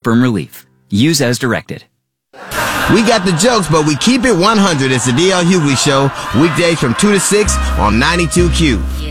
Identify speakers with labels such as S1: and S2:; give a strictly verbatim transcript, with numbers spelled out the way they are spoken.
S1: Firm relief. Use as directed.
S2: We got the jokes, but we keep it one hundred. It's the D L Hughley Show, weekdays from two to six on ninety-two Q.